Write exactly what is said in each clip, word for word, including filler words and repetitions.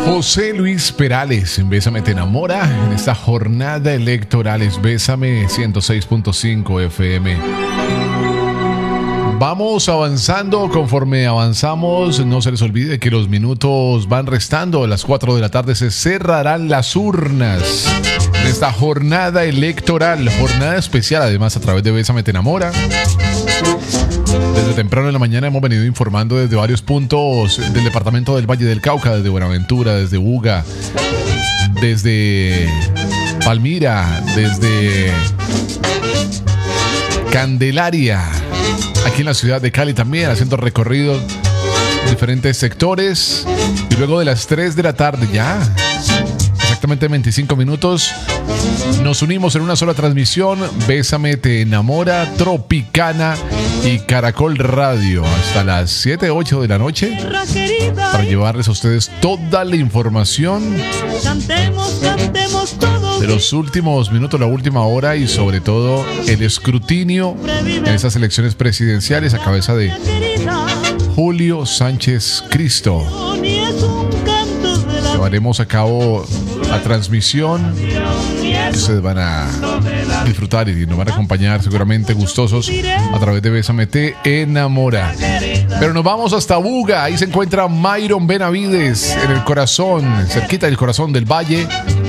José Luis Perales en Bésame te enamora en esta jornada electoral. Es Bésame ciento seis punto cinco F M. Vamos avanzando. Conforme avanzamos, no se les olvide que los minutos van restando. A las cuatro de la tarde se cerrarán las urnas en esta jornada electoral, jornada especial además a través de Bésame te enamora. Desde temprano en la mañana hemos venido informando desde varios puntos del departamento del Valle del Cauca, desde Buenaventura, desde Buga, desde Palmira, desde Candelaria, aquí en la ciudad de Cali también, haciendo recorridos en diferentes sectores. Y luego de las tres de la tarde ya, exactamente veinticinco minutos, nos unimos en una sola transmisión. Bésame te enamora, Tropicana y Caracol Radio hasta las siete, ocho de la noche para llevarles a ustedes toda la información de los últimos minutos, la última hora y sobre todo el escrutinio en estas elecciones presidenciales a cabeza de Julio Sánchez Cristo. Llevaremos a cabo la transmisión. Ustedes van a disfrutar y nos van a acompañar seguramente gustosos a través de Bésame te enamora. Pero nos vamos hasta Buga. Ahí se encuentra Myron Benavides en el corazón, cerquita del corazón del valle.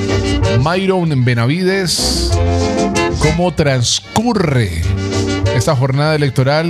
Myron Benavides, ¿cómo transcurre esta jornada electoral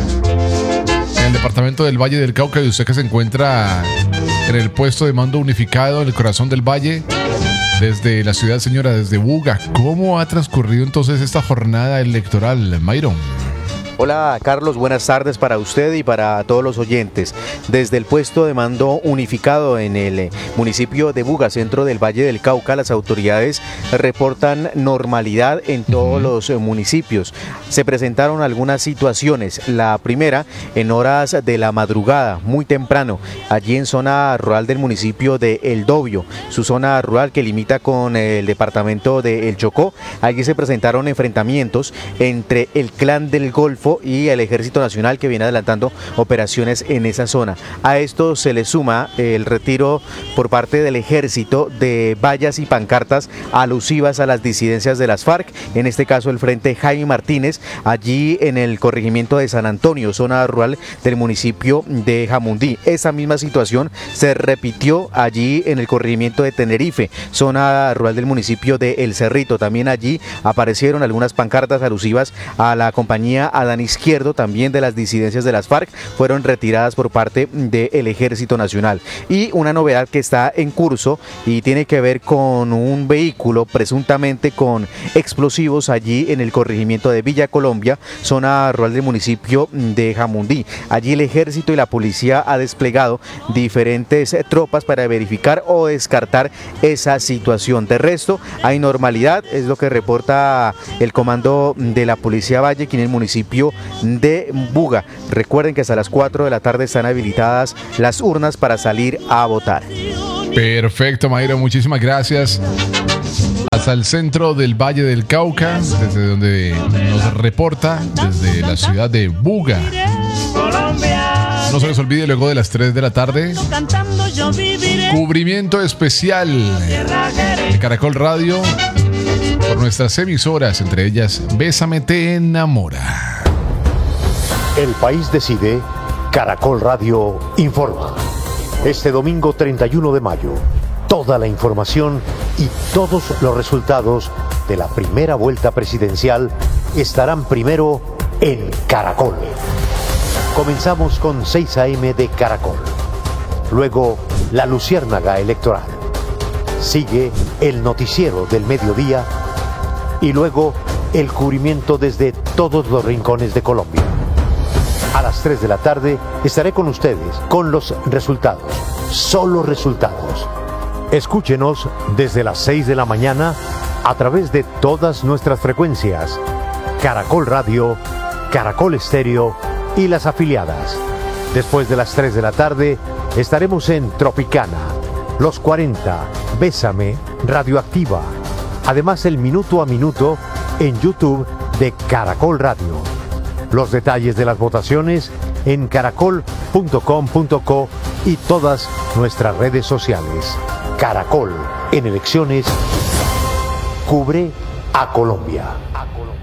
en el departamento del Valle del Cauca? Y usted que se encuentra en el puesto de mando unificado en el corazón del valle, desde la ciudad, señora, desde Buga, ¿cómo ha transcurrido entonces esta jornada electoral, Myron? Hola Carlos, buenas tardes para usted y para todos los oyentes. Desde el puesto de mando unificado en el municipio de Buga, centro del Valle del Cauca, las autoridades reportan normalidad en todos uh-huh. los municipios. Se presentaron algunas situaciones. La primera, en horas de la madrugada, muy temprano, allí en zona rural del municipio de El Dobio, su zona rural que limita con el departamento de El Chocó. Allí se presentaron enfrentamientos entre el Clan del Golfo y el Ejército Nacional, que viene adelantando operaciones en esa zona. A esto se le suma el retiro por parte del ejército de vallas y pancartas alusivas a las disidencias de las FARC, en este caso el Frente Jaime Martínez, allí en el corregimiento de San Antonio, zona rural del municipio de Jamundí. Esa misma situación se repitió allí en el corregimiento de Tenerife, zona rural del municipio de El Cerrito. También allí aparecieron algunas pancartas alusivas a la compañía Adán Izquierdo, también de las disidencias de las FARC, fueron retiradas por parte del Ejército Nacional. Y una novedad que está en curso y tiene que ver con un vehículo presuntamente con explosivos allí en el corregimiento de Villa Colombia, zona rural del municipio de Jamundí. Allí el Ejército y la Policía ha desplegado diferentes tropas para verificar o descartar esa situación. De resto, hay normalidad, es lo que reporta el comando de la Policía Valle aquí en el municipio de Buga. Recuerden que hasta las cuatro de la tarde están habilitadas las urnas para salir a votar. Perfecto, Mayro, muchísimas gracias. Hasta el centro del Valle del Cauca, desde donde nos reporta, desde la ciudad de Buga. No se les olvide, luego de las tres de la tarde, cubrimiento especial de Caracol Radio por nuestras emisoras, entre ellas Bésame te enamora. El país decide, Caracol Radio informa. Este domingo treinta y uno de mayo, toda la información y todos los resultados de la primera vuelta presidencial estarán primero en Caracol. Comenzamos con seis a eme de Caracol. Luego, la Luciérnaga Electoral. Sigue el noticiero del mediodía y luego el cubrimiento desde todos los rincones de Colombia. A las tres de la tarde estaré con ustedes con los resultados, solo resultados. Escúchenos desde las seis de la mañana a través de todas nuestras frecuencias, Caracol Radio, Caracol Estéreo y las afiliadas. Después de las tres de la tarde estaremos en Tropicana, Los cuarenta, Bésame, Radioactiva. Además el minuto a minuto en YouTube de Caracol Radio. Los detalles de las votaciones en caracol punto com punto co y todas nuestras redes sociales. Caracol, en elecciones, cubre a Colombia. A Colombia.